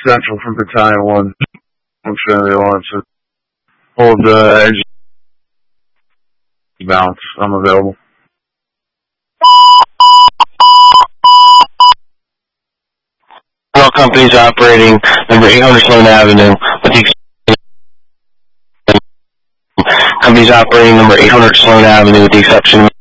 Central from Battalion 1. I'm sure they want to hold the edge balance. I'm available. All companies operating number 800 Sloan Avenue with the companies operating number 800 Sloan Avenue with the exception